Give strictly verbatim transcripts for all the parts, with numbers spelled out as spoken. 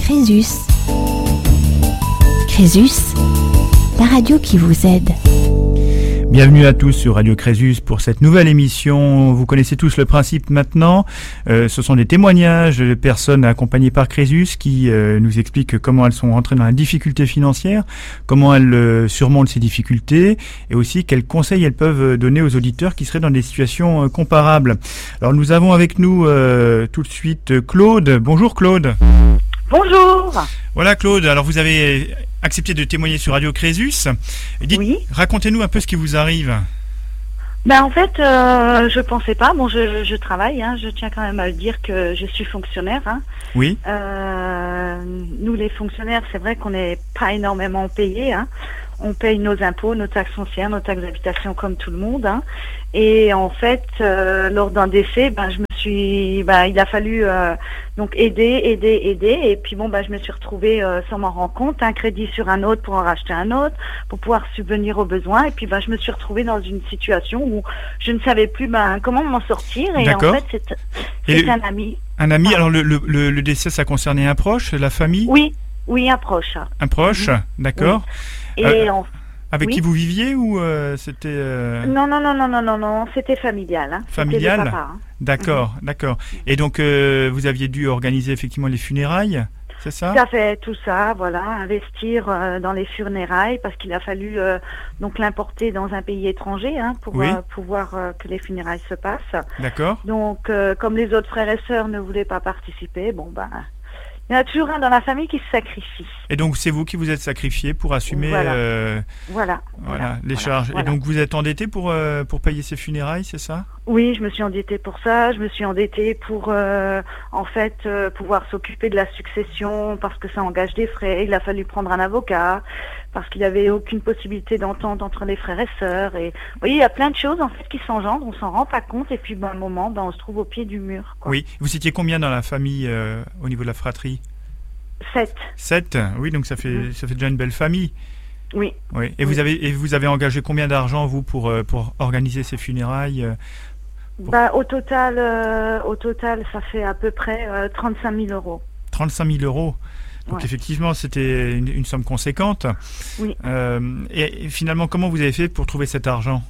Crésus. Crésus, la radio qui vous aide. Bienvenue à tous sur Radio Crésus pour cette nouvelle émission. Vous connaissez tous le principe maintenant. Euh, ce sont des témoignages de personnes accompagnées par Crésus qui euh, nous expliquent comment elles sont rentrées dans la difficulté financière, comment elles euh, surmontent ces difficultés et aussi quels conseils elles peuvent donner aux auditeurs qui seraient dans des situations euh, comparables. Alors nous avons avec nous euh, tout de suite Claude. Bonjour Claude. Bonjour. Voilà Claude, alors vous avez accepté de témoigner sur Radio Crésus. Dites, oui. Racontez-nous un peu ce qui vous arrive. Ben en fait, euh, je pensais pas. Bon, je, je travaille. Hein, je tiens quand même à le dire que je suis fonctionnaire. Hein. Oui. Euh, nous, les fonctionnaires, c'est vrai qu'on n'est pas énormément payés. Hein. On paye nos impôts, nos taxes foncières, nos taxes d'habitation comme tout le monde. Hein. Et en fait, euh, lors d'un décès, ben je me suis, ben il a fallu euh, donc aider, aider, aider. Et puis bon, ben je me suis retrouvée euh, sans m'en rendre compte, un crédit sur un autre pour en racheter un autre, pour pouvoir subvenir aux besoins. Et puis ben je me suis retrouvée dans une situation où je ne savais plus ben comment m'en sortir. Et D'accord. en fait, c'est, c'est Et un ami. Un ami. Ah. Alors le, le, le, le décès, ça concernait un proche, la famille. Oui, oui, un proche. Un proche, Mhm. d'accord. Et Euh, en Avec oui. qui vous viviez ou euh, c'était euh, Non, non, non, non, non, non, non, c'était familial. Hein. familial? C'était le papa, hein. D'accord, d'accord. Et donc euh, vous aviez dû organiser effectivement les funérailles, c'est ça? Tout à fait, tout ça, voilà, investir euh, dans les funérailles parce qu'il a fallu euh, donc l'importer dans un pays étranger hein, pour Oui. euh, pouvoir euh, que les funérailles se passent. D'accord. Donc, euh, comme les autres frères et sœurs ne voulaient pas participer, bon ben, il y en a toujours un dans la famille qui se sacrifie. Et donc c'est vous qui vous êtes sacrifié pour assumer Voilà. euh, Voilà. voilà, les voilà, charges. voilà. Et donc vous êtes endetté pour euh, pour payer ces funérailles, c'est ça? Oui, je me suis endettée pour ça. Je me suis endettée pour, euh, en fait, euh, pouvoir s'occuper de la succession parce que ça engage des frais. Il a fallu prendre un avocat parce qu'il n'y avait aucune possibilité d'entente entre les frères et sœurs. Et vous voyez, il y a plein de choses en fait qui s'engendrent. On s'en rend pas compte. Et puis, ben, un moment, ben, on se trouve au pied du mur. Quoi. Oui. Vous étiez combien dans la famille euh, au niveau de la fratrie? Sept. Sept. Oui, donc ça fait Mm. ça fait déjà une belle famille. Oui. Oui. Et Oui. vous avez et vous avez engagé combien d'argent vous pour euh, pour organiser ces funérailles? euh, Pour- Bah, au total, euh, au total, ça fait à peu près euh, trente-cinq mille euros. trente-cinq mille euros. Donc Ouais. effectivement, c'était une, une somme conséquente. Oui. Euh, et, et finalement, comment vous avez fait pour trouver cet argent?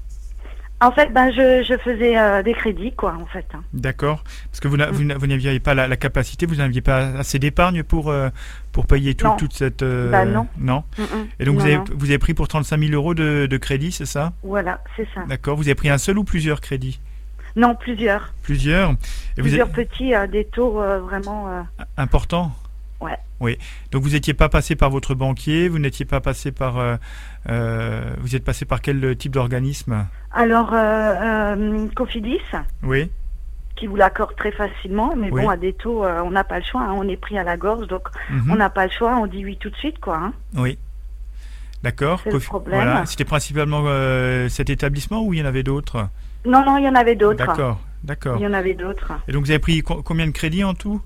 En fait, ben, je, je faisais euh, des crédits, quoi, en fait. Hein. D'accord. Parce que vous, n'a- vous n'a- vous n'aviez pas la, la capacité, vous n'aviez pas assez d'épargne pour, euh, pour payer tout- Non. toute cette... euh, Bah, non. Non. Mm-mm. Et donc Non, vous avez, non. vous avez pris pour trente-cinq mille euros de, de crédit, c'est ça? Voilà, c'est ça. D'accord. Vous avez pris un seul ou plusieurs crédits? Non, plusieurs. Plusieurs. Et vous Plusieurs avez, petits à des taux euh, vraiment... euh, important? Ouais. Oui. Donc vous n'étiez pas passé par votre banquier, vous n'étiez pas passé par... euh, euh, vous êtes passé par quel type d'organisme? Alors, euh, euh, Cofidis, Oui. qui vous l'accorde très facilement, mais Oui. bon, à des taux, euh, on n'a pas le choix, hein, on est pris à la gorge, donc Mhm. on n'a pas le choix, on dit oui tout de suite, quoi. Hein. Oui. D'accord. C'est le Cofi- problème. Voilà. C'était principalement euh, cet établissement ou il y en avait d'autres? Non, non, il y en avait d'autres. D'accord. D'accord. Il y en avait d'autres. Et donc vous avez pris co- combien de crédits en tout?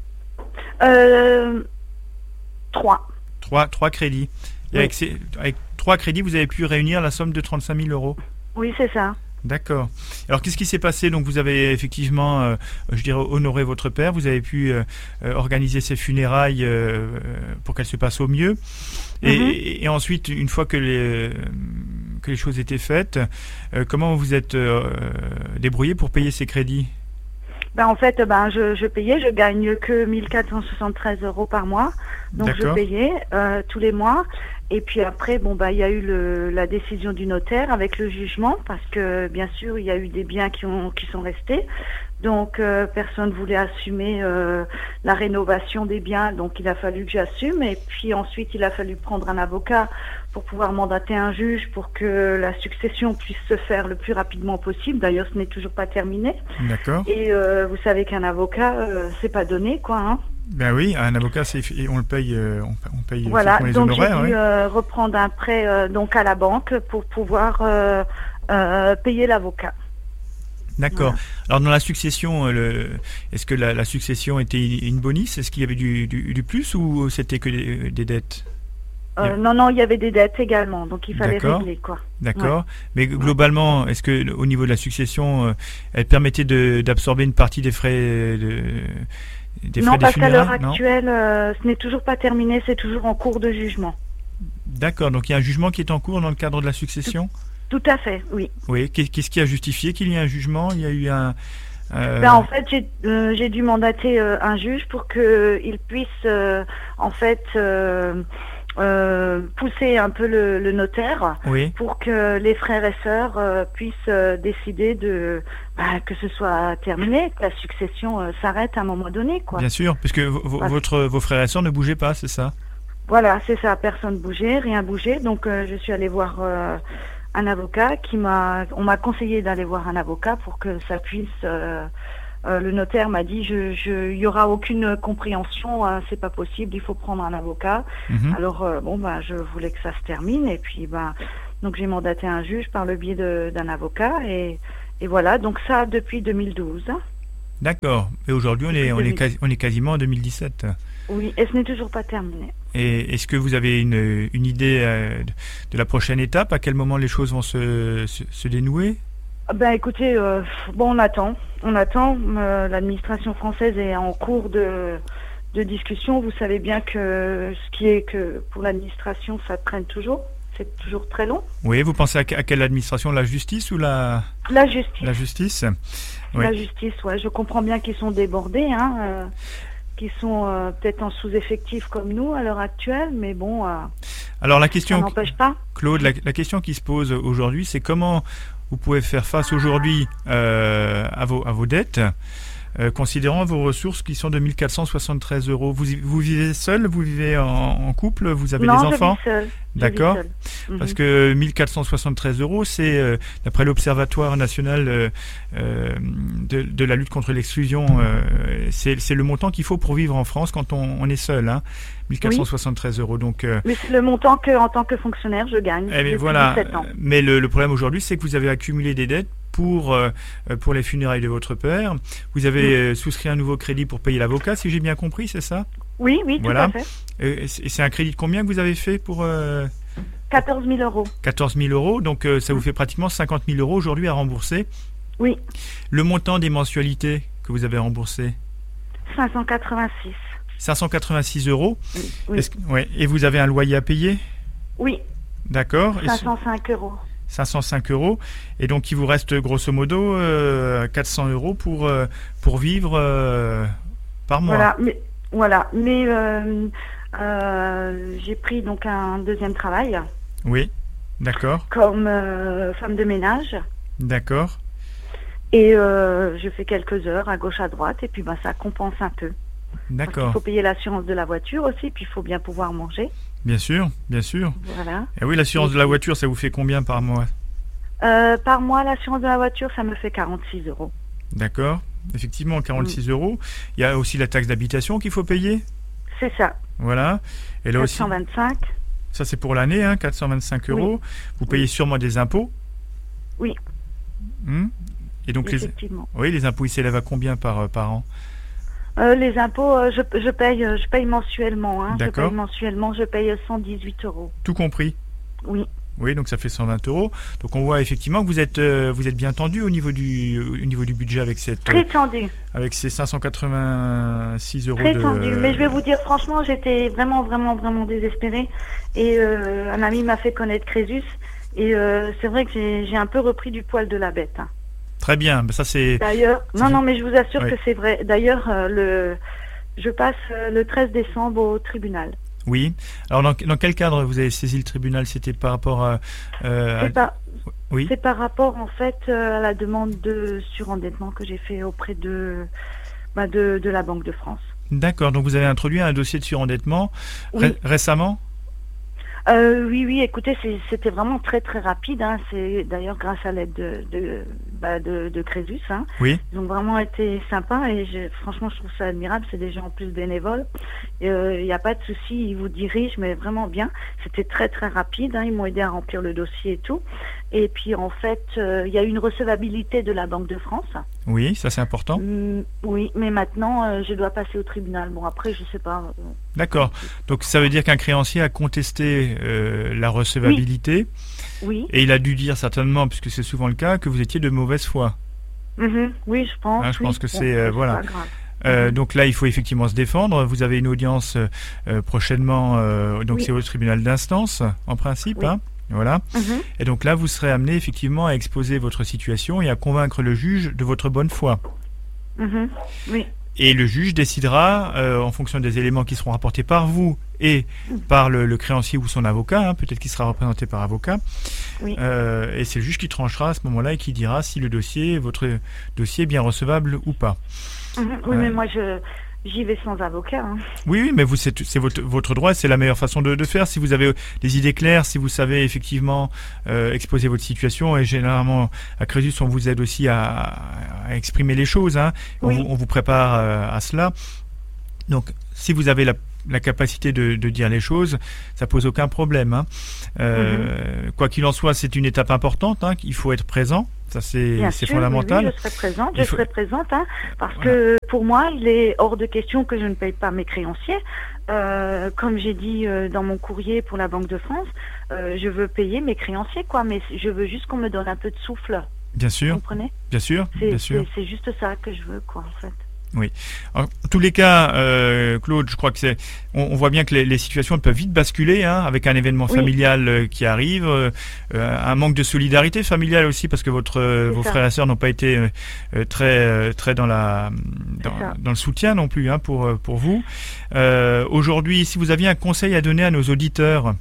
Euh, trois. Trois, trois crédits. Et Oui. avec, ces, avec trois crédits, vous avez pu réunir la somme de trente-cinq mille euros. Oui, c'est ça. D'accord. Alors qu'est-ce qui s'est passé? Donc vous avez effectivement, euh, je dirais, honoré votre père. Vous avez pu euh, euh, organiser ces funérailles euh, pour qu'elles se passent au mieux. Et, Mhm. et, et ensuite, une fois que les, euh, que les choses étaient faites, euh, comment vous êtes euh, débrouillé pour payer ces crédits? Ben, en fait, ben, je, je payais, je gagne que mille quatre cent soixante-treize euros par mois. Donc je D'accord. payais euh, tous les mois. Et puis après, bon, bah, il y a eu le, la décision du notaire avec le jugement, parce que bien sûr, il y a eu des biens qui, ont, qui sont restés. Donc euh, personne ne voulait assumer euh, la rénovation des biens, donc il a fallu que j'assume. Et puis ensuite, il a fallu prendre un avocat pour pouvoir mandater un juge pour que la succession puisse se faire le plus rapidement possible. D'ailleurs, ce n'est toujours pas terminé. D'accord. Et euh, vous savez qu'un avocat, euh, c'est pas donné, quoi. Hein. Ben oui, un avocat, c'est, et on le paye, euh, on, on paye Voilà, effectivement les donc j'ai honoraires. dû Oui. euh, reprendre un prêt euh, donc à la banque pour pouvoir euh, euh, payer l'avocat. D'accord. Voilà. Alors dans la succession, euh, le, est-ce que la, la succession était une bonus? Est-ce qu'il y avait du, du, du plus ou c'était que des, des dettes? Euh, Yeah. Non, non, il y avait des dettes également, donc il fallait D'accord. régler, quoi. D'accord. Ouais. Mais globalement, est-ce que au niveau de la succession, euh, elle permettait de, d'absorber une partie des frais, de, des Non, frais des parce qu'à l'heure funérailles, non? actuelle, euh, ce n'est toujours pas terminé, c'est toujours en cours de jugement. D'accord, donc il y a un jugement qui est en cours dans le cadre de la succession? Tout à fait, oui. Oui, qu'est- qu'est-ce qui a justifié qu'il y ait un jugement? Il y a eu un... euh, Ben, en fait, j'ai euh, j'ai dû mandater euh, un juge pour qu'il puisse, euh, en fait, euh, euh, pousser un peu le, le notaire Oui, pour que les frères et sœurs euh, puissent euh, décider de bah, que ce soit terminé, que la succession euh, s'arrête à un moment donné, quoi. bien sûr, puisque vo- vo- Voilà. votre, vos frères et sœurs ne bougeaient pas, c'est ça? Voilà, c'est ça, personne bougeait, rien bougeait. Donc euh, je suis allée voir euh, un avocat qui m'a, on m'a conseillé d'aller voir un avocat pour que ça puisse. Euh, euh, le notaire m'a dit, je, je, il y aura aucune compréhension, hein, c'est pas possible, il faut prendre un avocat. Mhm. Alors euh, bon ben, je voulais que ça se termine et puis ben, donc j'ai mandaté un juge par le biais de- d'un avocat et, et voilà. Donc ça depuis deux mille douze. hein. D'accord, et aujourd'hui on est, on, est quasi- on est quasiment en deux mille dix-sept. Oui, et ce n'est toujours pas terminé. Et est-ce que vous avez une, une idée euh, de, de la prochaine étape? À quel moment les choses vont se, se, se dénouer? Ben écoutez, euh, bon on attend, on attend. Euh, L'administration française est en cours de, de discussion. Vous savez bien que ce qui est que pour l'administration, ça traîne toujours. C'est toujours très long. Oui, vous pensez à, que- à quelle administration? La justice ou la, La justice, la justice? Oui. la justice, ouais. Je comprends bien qu'ils sont débordés, hein, euh, qu'ils sont euh, peut-être en sous-effectif comme nous à l'heure actuelle, mais bon, euh, Alors la ça question, n'empêche pas. Claude, la, la question qui se pose aujourd'hui, c'est comment vous pouvez faire face aujourd'hui euh, à, vos, à vos dettes, euh, considérant vos ressources qui sont de mille quatre cent soixante-treize euros. Vous, vous vivez seul? Vous vivez en, en couple? Vous avez Non, des je enfants? vis seule. Je D'accord. vis seule. Mhm. Parce que mille quatre cent soixante-treize euros, c'est, euh, d'après l'Observatoire national euh, euh, de, de la lutte contre l'exclusion, euh, c'est, c'est le montant qu'il faut pour vivre en France quand on, on est seul. Hein, mille quatre cent soixante-treize euros. Donc, euh, Mais c'est le montant que, en tant que fonctionnaire, je gagne eh bien, depuis voilà. dix-sept ans. Mais le, le problème aujourd'hui, c'est que vous avez accumulé des dettes pour, euh, pour les funérailles de votre père. Vous avez euh, souscrit un nouveau crédit pour payer l'avocat, si j'ai bien compris, c'est ça? Oui, oui, tout Voilà. à fait. Et c'est c'est un crédit de combien que vous avez fait pour euh, quatorze mille euros. quatorze mille euros? Donc, euh, ça vous fait pratiquement cinquante mille euros aujourd'hui à rembourser. Oui, Le montant des mensualités que vous avez remboursé, cinq cent quatre-vingt-six. cinq cent quatre-vingt-six euros. Oui, Est-ce que- ouais. Et vous avez un loyer à payer? oui, D'accord. Et cinq ce- cent cinq euros. cinq cent cinq euros. Et donc, il vous reste grosso modo euh, quatre cents euros pour, euh, pour vivre euh, par mois. Voilà, mais, voilà. mais euh, euh, j'ai pris donc un deuxième travail Oui. D'accord. comme euh, femme de ménage D'accord. et euh, je fais quelques heures à gauche à droite et puis ben, ça compense un peu. Parce qu'il D'accord. faut payer l'assurance de la voiture aussi, puis il faut bien pouvoir manger. Bien sûr. Bien sûr. Voilà. Et oui, l'assurance de la voiture, ça vous fait combien par mois? Euh, par mois, l'assurance de la voiture, ça me fait quarante-six euros. D'accord. Effectivement, quarante-six euros. Il y a aussi la taxe d'habitation qu'il faut payer. C'est ça, Voilà. Et là aussi, quatre cent vingt-cinq. ça c'est pour l'année, hein, quatre cent vingt-cinq euros. Vous payez sûrement des impôts. Oui. Hmm. Et donc les, Effectivement. oui, les impôts, ils s'élèvent à combien par, euh, par an? Euh, les impôts, euh, je, je paye, euh, je paye mensuellement. Hein. Je D'accord. paye mensuellement, je paye cent dix-huit euros. Tout compris. Oui. Oui, donc ça fait cent vingt euros. Donc on voit effectivement que vous êtes, euh, vous êtes bien tendu au niveau du, au niveau du budget avec cette, Très tendu, avec ces cinq cent quatre-vingt-six euros très de. tendu. Mais je vais vous dire franchement, j'étais vraiment, vraiment, vraiment désespérée. Et euh, un ami m'a fait connaître Crésus. Et euh, c'est vrai que j'ai j'ai un peu repris du poil de la bête. hein. Très bien. Ben ça c'est. D'ailleurs, Ça non, fait- non, mais je vous assure Oui. que c'est vrai. D'ailleurs, euh, le, je passe euh, le treize décembre au tribunal. Oui. Alors dans, dans quel cadre vous avez saisi le tribunal? C'était par rapport à. euh, C'est à- pas, Oui. C'est par rapport en fait euh, à la demande de surendettement que j'ai fait auprès de, bah, de, de la Banque de France. D'accord. Donc vous avez introduit un dossier de surendettement Oui. ré- récemment. Euh, oui, oui, écoutez, c'est- c'était vraiment très très rapide. Hein. C'est d'ailleurs grâce à l'aide de, de, bah, de, de Crésus. Hein. Oui. Ils ont vraiment été sympas et je, franchement, je trouve ça admirable. C'est des gens en plus bénévoles. Il n'y a pas de souci, ils vous dirigent, mais vraiment bien. C'était très très rapide. Hein. Ils m'ont aidé à remplir le dossier et tout. Et puis en fait, euh, il y a eu une recevabilité de la Banque de France. Oui, ça c'est important. Mm, oui, mais maintenant, euh, je dois passer au tribunal. Bon, après, je sais pas. euh, D'accord. Donc ça veut dire qu'un créancier a contesté euh, la recevabilité oui, et il a dû dire certainement, puisque c'est souvent le cas, que vous étiez de mauvaise foi. Mhm, oui, je pense. Hein, je oui. pense que Bon, c'est, euh, voilà. pas grave. Euh, donc là, il faut effectivement se défendre. Vous avez une audience euh, prochainement, euh, donc oui. c'est au tribunal d'instance, en principe. Oui. Hein, voilà. Mm-hmm. Et donc là, vous serez amené effectivement à exposer votre situation et à convaincre le juge de votre bonne foi. Mm-hmm. Oui. Et le juge décidera, euh, en fonction des éléments qui seront rapportés par vous et par le, le créancier ou son avocat, hein, peut-être qu'il sera représenté par avocat, Oui. euh, et c'est le juge qui tranchera à ce moment-là et qui dira si le dossier, votre dossier est bien recevable ou pas. Mm-hmm. Oui, Ouais. mais moi, je, j'y vais sans avocat. Hein. Oui, oui, mais vous, c'est, c'est votre, votre droit, c'est la meilleure façon de, de faire. Si vous avez des idées claires, si vous savez effectivement euh, exposer votre situation, et généralement à Crésus, on vous aide aussi à, à exprimer les choses, hein. on, Oui. vous, on vous prépare euh, à cela. Donc, si vous avez la, la capacité de, de dire les choses, ça pose aucun problème. Hein. Euh, mm-hmm. Quoi qu'il en soit, c'est une étape importante, hein, il faut être présent. Ça, c'est, Bien c'est sûr, fondamental. Oui, oui, je serai présente, je Il faut... serai présente, hein, parce voilà. que pour moi, il est hors de question que je ne paye pas mes créanciers. Euh, comme j'ai dit euh, dans mon courrier pour la Banque de France, euh, je veux payer mes créanciers, quoi, mais je veux juste qu'on me donne un peu de souffle. Bien sûr. Vous comprenez ? Bien sûr, c'est, bien sûr. C'est, c'est juste ça que je veux, quoi, en fait. Oui. En tous les cas, euh, Claude, je crois que c'est, on, on voit bien que les, les situations peuvent vite basculer, hein, avec un événement oui. familial euh, qui arrive, euh, un manque de solidarité familiale aussi, parce que votre, euh, vos ça. frères et sœurs n'ont pas été euh, très, euh, très dans la, dans, dans le soutien non plus, hein, pour pour vous. Euh, aujourd'hui, si vous aviez un conseil à donner à nos auditeurs.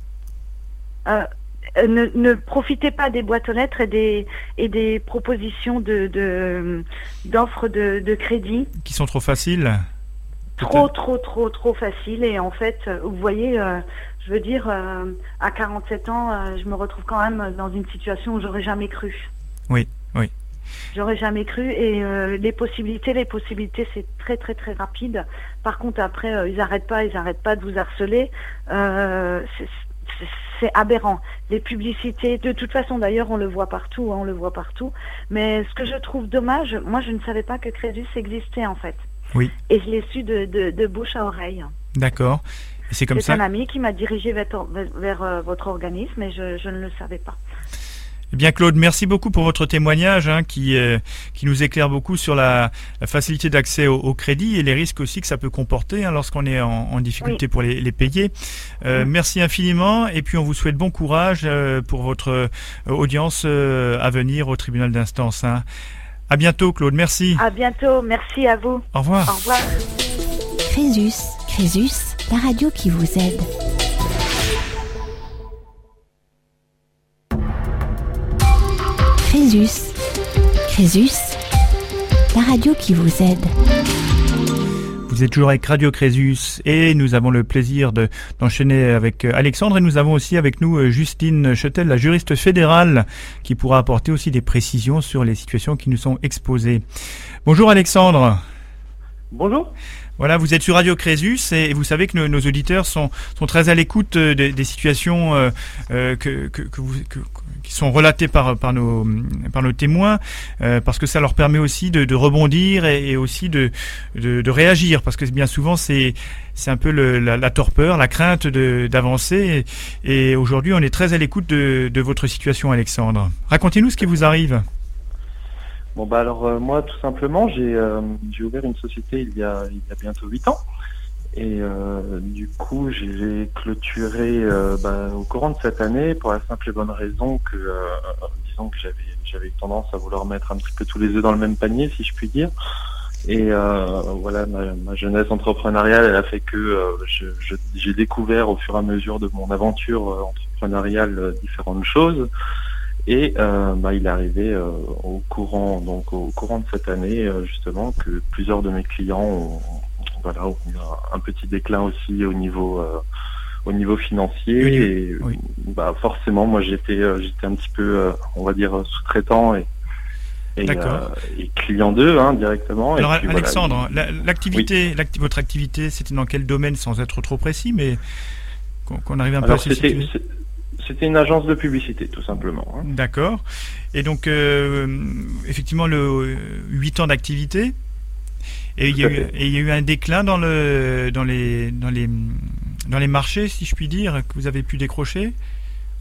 Euh... Ne, ne profitez pas des boîtes aux lettres et des, et des propositions de, de, d'offres de, de crédit. Qui sont trop faciles. Trop, trop, trop, trop faciles. Et en fait, vous voyez, euh, je veux dire, euh, à quarante-sept ans, euh, je me retrouve quand même dans une situation où j'aurais jamais cru. Oui, oui. J'aurais jamais cru. Et euh, les possibilités, les possibilités, c'est très, très, très rapide. Par contre, après, euh, ils n'arrêtent pas, ils n'arrêtent pas de vous harceler. Euh, c'est, c'est aberrant. Les publicités, de toute façon d'ailleurs on le voit partout, hein, on le voit partout. Mais ce que je trouve dommage, moi je ne savais pas que Crésus existait en fait. Oui. Et je l'ai su de, de, de bouche à oreille. D'accord. Et c'est comme c'est ça. C'est un ami qui m'a dirigé vers, vers, vers euh, votre organisme et je, je ne le savais pas. Eh bien Claude, merci beaucoup pour votre témoignage, hein, qui euh, qui nous éclaire beaucoup sur la, la facilité d'accès au, au crédit et les risques aussi que ça peut comporter, hein, lorsqu'on est en, en difficulté oui. pour les, les payer. Euh, oui. Merci infiniment et puis on vous souhaite bon courage euh, pour votre euh, audience euh, à venir au tribunal d'instance. Hein. À bientôt Claude, merci. À bientôt, merci à vous. Au revoir. Au revoir. Crésus, Crésus, la radio qui vous aide. Crésus, Crésus, la radio qui vous aide. Vous êtes toujours avec Radio Crésus et nous avons le plaisir de, d'enchaîner avec Alexandre et nous avons aussi avec nous Justine Chetel, la juriste fédérale, qui pourra apporter aussi des précisions sur les situations qui nous sont exposées. Bonjour Alexandre. Bonjour. Voilà, vous êtes sur Radio Crésus et vous savez que nos, nos auditeurs sont, sont très à l'écoute des, des situations euh, que, que, que vous, que, qui sont relatées par, par, nos, par nos témoins, euh, parce que ça leur permet aussi de, de rebondir et, et aussi de, de, de réagir, parce que bien souvent c'est, c'est un peu le, la, la torpeur, la crainte de, d'avancer. Et, et aujourd'hui, on est très à l'écoute de, de votre situation, Alexandre. Racontez-nous ce qui vous arrive. Bon bah alors euh, moi tout simplement j'ai euh, j'ai ouvert une société il y a il y a bientôt huit ans et euh, du coup j'ai clôturé euh, bah, au courant de cette année pour la simple et bonne raison que euh, disons que j'avais j'avais eu tendance à vouloir mettre un petit peu tous les œufs dans le même panier si je puis dire et euh, voilà ma, ma jeunesse entrepreneuriale elle a fait que euh, je, je, j'ai découvert au fur et à mesure de mon aventure euh, entrepreneuriale euh, différentes choses. Et euh, bah, il est arrivé euh, au courant, donc au courant de cette année euh, justement, que plusieurs de mes clients ont, voilà, ont eu un, un petit déclin aussi au niveau, euh, au niveau financier. Oui, et oui. Bah, forcément, moi j'étais, euh, j'étais un petit peu, euh, on va dire, sous-traitant et, et, euh, et client d'eux hein, directement. Alors et puis, Alexandre, voilà, il... l'activité, oui. l'acti- votre activité, c'était dans quel domaine sans être trop précis, mais qu'on, qu'on arrive un Alors, peu à se situer. C'était une agence de publicité, tout simplement. Hein. D'accord. Et donc, euh, effectivement, le huit ans d'activité. Et il y a eu, et il y a eu un déclin dans le, dans les, dans les, dans les marchés, si je puis dire, que vous avez pu décrocher.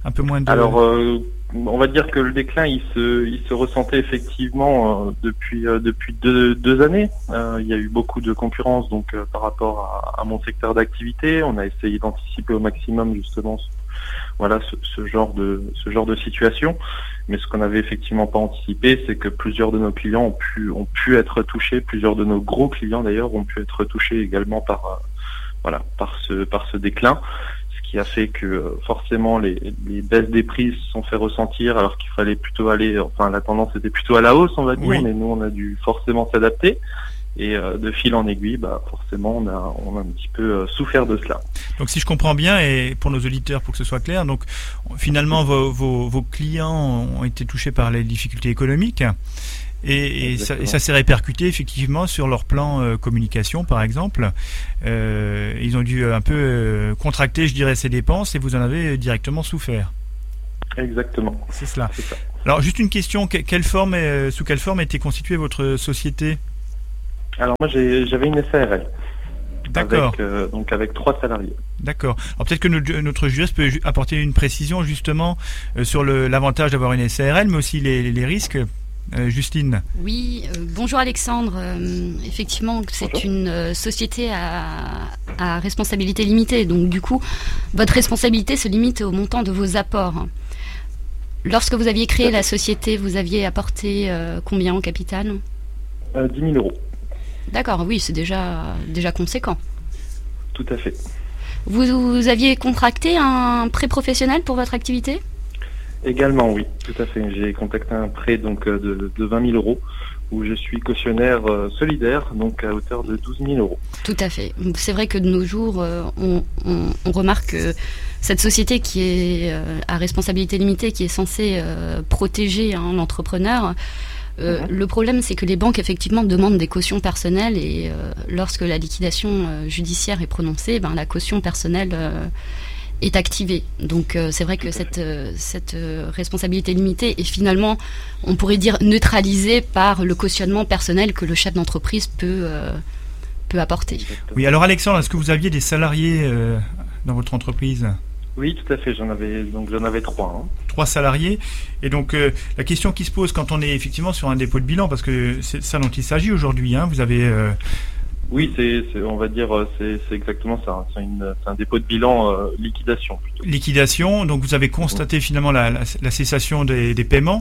Un peu moins de... Alors, euh, on va dire que le déclin, il se, il se ressentait effectivement euh, depuis euh, depuis deux, deux années. Euh, il y a eu beaucoup de concurrence donc euh, par rapport à, à mon secteur d'activité. On a essayé d'anticiper au maximum justement, ce, voilà, ce, ce genre de ce genre de situation. Mais ce qu'on n'avait effectivement pas anticipé, c'est que plusieurs de nos clients ont pu ont pu être touchés. Plusieurs de nos gros clients d'ailleurs ont pu être touchés également par euh, voilà par ce par ce déclin. Qui a fait que forcément les, les baisses des prix se sont fait ressentir alors qu'il fallait plutôt aller, enfin la tendance était plutôt à la hausse on va dire, oui. Mais nous on a dû forcément s'adapter et euh, de fil en aiguille, bah forcément on a, on a un petit peu euh, souffert de cela. Donc si je comprends bien, et pour nos auditeurs pour que ce soit clair, donc finalement vos, vos, vos clients ont été touchés par les difficultés économiques. Et, et, ça, et ça s'est répercuté effectivement sur leur plan euh, communication, par exemple. Euh, ils ont dû un peu euh, contracter, je dirais, ces dépenses et vous en avez directement souffert. Exactement. C'est cela. C'est ça. Alors, juste une question, quelle forme, euh, sous quelle forme était constituée votre société ? Alors, moi, j'ai, j'avais une S A R L. D'accord. Avec, euh, donc avec trois salariés. D'accord. Alors peut-être que notre, notre juriste peut apporter une précision justement euh, sur le, l'avantage d'avoir une S A R L, mais aussi les, les risques. Euh, Justine. Oui, euh, bonjour Alexandre. Euh, effectivement, c'est bonjour. Une euh, société à, à responsabilité limitée. Donc du coup, votre responsabilité se limite au montant de vos apports. Lorsque vous aviez créé la société, vous aviez apporté euh, combien en capital ? euh, dix mille euros. D'accord, oui, c'est déjà, déjà conséquent. Tout à fait. Vous, vous aviez contracté un prêt professionnel pour votre activité ? Également, oui, tout à fait. J'ai contacté un prêt donc de, de vingt mille euros où je suis cautionnaire euh, solidaire, donc à hauteur de douze mille euros. Tout à fait. C'est vrai que de nos jours, euh, on, on, on remarque que cette société qui est euh, à responsabilité limitée, qui est censée euh, protéger hein, l'entrepreneur, euh, mmh. le problème c'est que les banques effectivement demandent des cautions personnelles et euh, lorsque la liquidation euh, judiciaire est prononcée, ben, la caution personnelle euh, est activée. Donc euh, c'est vrai que cette, euh, cette euh, responsabilité limitée est finalement, on pourrait dire, neutralisée par le cautionnement personnel que le chef d'entreprise peut, euh, peut apporter. Oui, alors Alexandre, est-ce que vous aviez des salariés euh, dans votre entreprise ? Oui, tout à fait, j'en avais, donc j'en avais trois. Hein. Trois salariés. Et donc euh, la question qui se pose quand on est effectivement sur un dépôt de bilan, parce que c'est ça dont il s'agit aujourd'hui, hein, vous avez... Euh, Oui, c'est, c'est, on va dire, c'est, c'est exactement ça. C'est, une, c'est un dépôt de bilan euh, liquidation. Plutôt. Liquidation. Donc vous avez constaté mmh. finalement la, la, la cessation des, des paiements.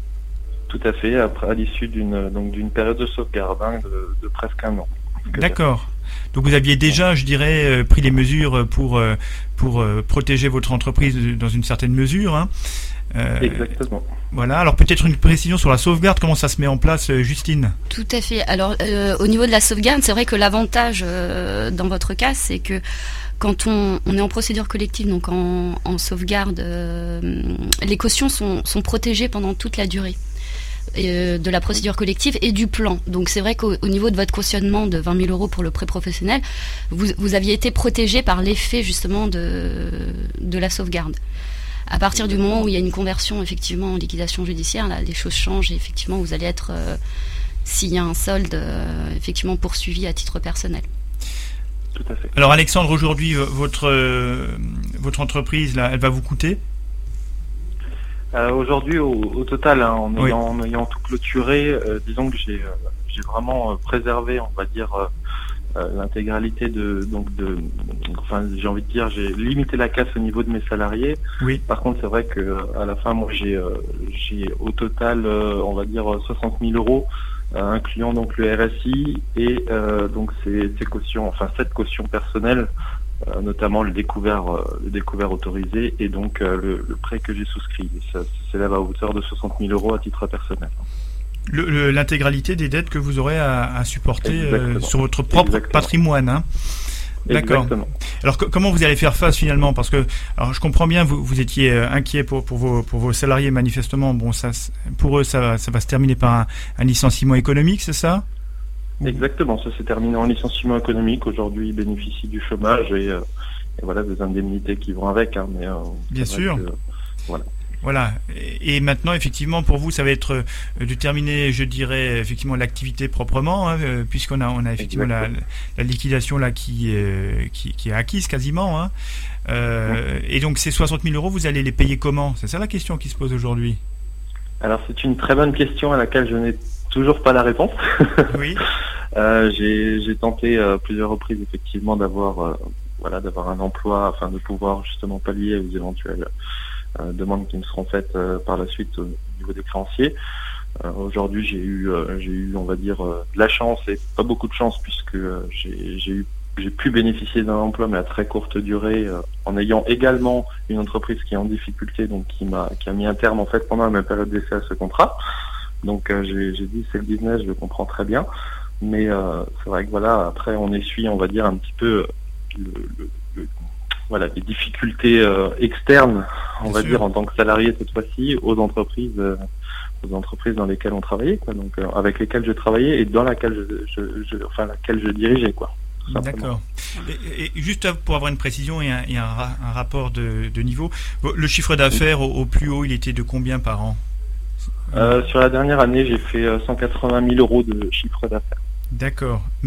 Tout à fait. Après, à l'issue d'une donc d'une période de sauvegarde hein, de, de presque un an. D'accord. Donc vous aviez déjà, je dirais, euh, pris les mesures pour euh, pour euh, protéger votre entreprise dans une certaine mesure. Hein. Euh, Exactement. Voilà, alors peut-être une précision sur la sauvegarde, comment ça se met en place, Justine ? Tout à fait. Alors euh, au niveau de la sauvegarde, c'est vrai que l'avantage euh, dans votre cas, c'est que quand on, on est en procédure collective, donc en, en sauvegarde, euh, les cautions sont, sont protégées pendant toute la durée euh, de la procédure collective et du plan. Donc c'est vrai qu'au au niveau de votre cautionnement de vingt mille euros pour le prêt professionnel, vous, vous aviez été protégé par l'effet justement de, de la sauvegarde. À partir du moment où il y a une conversion effectivement en liquidation judiciaire, là, les choses changent et effectivement vous allez être, euh, s'il y a un solde, euh, effectivement poursuivi à titre personnel. Tout à fait. Alors Alexandre, aujourd'hui, votre, euh, votre entreprise, là, elle va vous coûter ? euh, Aujourd'hui, au, au total, hein, en, oui. ayant, en ayant tout clôturé, euh, disons que j'ai, euh, j'ai vraiment euh, préservé, on va dire... Euh, Euh, l'intégralité de donc de enfin j'ai envie de dire j'ai limité la casse au niveau de mes salariés. Oui. Par contre c'est vrai que à la fin moi j'ai euh, j'ai au total euh, on va dire soixante mille euros euh, incluant donc le R S I et euh, donc ces, ces cautions enfin cette caution personnelle euh, notamment le découvert euh, le découvert autorisé et donc euh, le, le prêt que j'ai souscrit. Et ça s'élève à hauteur de soixante mille euros à titre personnel. Le, le, l'intégralité des dettes que vous aurez à, à supporter euh, sur votre propre Exactement. patrimoine. Hein. D'accord. Exactement. Alors que, comment vous allez faire face finalement ? Parce que, alors je comprends bien, vous, vous étiez euh, inquiet pour, pour, vos, pour vos salariés manifestement. Bon, ça, pour eux, ça, ça va se terminer par un, un licenciement économique, c'est ça ? Exactement. Ça s'est terminé en licenciement économique. Aujourd'hui, ils bénéficient du chômage et, euh, et voilà des indemnités qui vont avec. Hein, mais, euh, bien sûr. Que, voilà. Voilà. Et maintenant, effectivement, pour vous, ça va être euh, de terminer, je dirais, effectivement, l'activité proprement, hein, euh, puisqu'on a, on a effectivement la, la liquidation là qui, euh, qui, qui est acquise quasiment. Hein. Euh, ouais. Et donc, ces soixante mille euros, vous allez les payer comment? C'est ça la question qui se pose aujourd'hui. Alors, c'est une très bonne question à laquelle je n'ai toujours pas la réponse. Oui. euh, j'ai, j'ai tenté euh, plusieurs reprises, effectivement, d'avoir, euh, voilà, d'avoir un emploi afin de pouvoir justement pallier aux éventuels Euh, demandes qui me seront faites euh, par la suite au niveau des créanciers. Euh, aujourd'hui, j'ai eu, euh, j'ai eu, on va dire, euh, de la chance et pas beaucoup de chance puisque euh, j'ai, j'ai eu, j'ai pu bénéficier d'un emploi mais à très courte durée, euh, en ayant également une entreprise qui est en difficulté, donc qui m'a, qui a mis un terme en fait pendant ma période d'essai à ce contrat. Donc euh, j'ai, j'ai dit c'est le business, je le comprends très bien, mais euh, c'est vrai que voilà, après on essuie, on va dire un petit peu le, le, le voilà, des difficultés euh, externes, on Bien va sûr. dire, en tant que salarié cette fois-ci, aux entreprises, euh, aux entreprises dans lesquelles on travaillait, quoi, donc euh, avec lesquelles je travaillais et dans laquelle je, je, je enfin laquelle je dirigeais, quoi. D'accord. Et, et juste pour avoir une précision et un, et un, un rapport de, de niveau, le chiffre d'affaires au, au plus haut, il était de combien par an? euh, Sur la dernière année, j'ai fait cent quatre-vingt mille euros de chiffre d'affaires. D'accord.